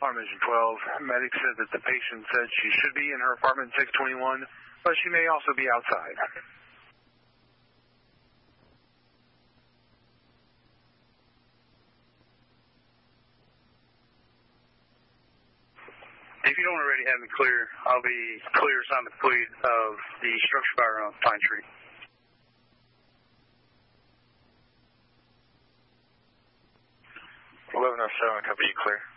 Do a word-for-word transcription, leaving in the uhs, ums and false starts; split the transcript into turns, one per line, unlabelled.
Mission twelve, medic said that the patient said she should be in her apartment six twenty-one, but she may also be outside.
If you don't already have me clear, I'll be clear assignment complete of the structure fire on Pine Tree.
eleven oh seven, copy, you clear.